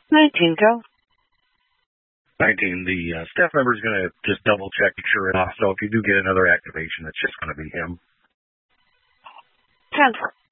19, go. 19, the staff member is going to just double check, make sure it's off. So if you do get another activation, it's just going to be him. 10.